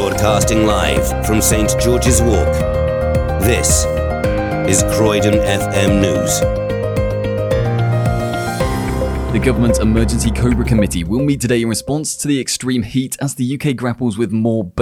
Broadcasting live from St George's Walk. This is Croydon FM News. The Government Emergency Cobra Committee will meet today in response to the extreme heat as the UK grapples with more